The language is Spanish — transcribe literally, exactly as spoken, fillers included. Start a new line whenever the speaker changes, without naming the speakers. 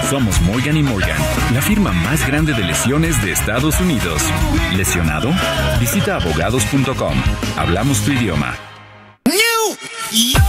Somos Morgan y Morgan, la firma más grande de lesiones de Estados Unidos. ¿Lesionado? Visita abogados punto com. Hablamos tu idioma.